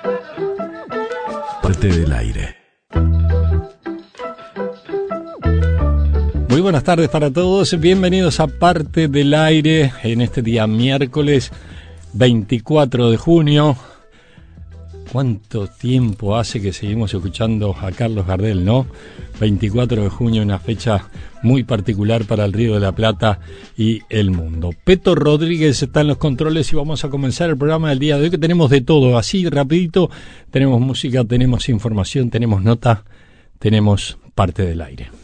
Parte del aire. Muy buenas tardes para todos, bienvenidos a Parte del Aire en este día miércoles 24 de junio. ¿Cuánto tiempo hace que seguimos escuchando a Carlos Gardel, no? 24 de junio, una fecha muy particular para el Río de la Plata y el mundo. Peto Rodríguez está en los controles y vamos a comenzar el programa del día de hoy, que tenemos de todo, así rapidito. Tenemos música, tenemos información, tenemos nota, tenemos Parte del Aire.